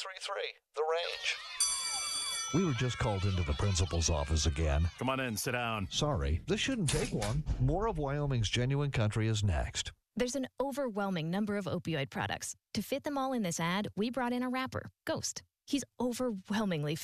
The Range. We were just called into the principal's office again. Come on in, sit down. Sorry, this shouldn't take long. More of Wyoming's Genuine Country is next. There's an overwhelming number of opioid products. To fit them all in this ad, we brought in a rapper, Ghost. He's overwhelmingly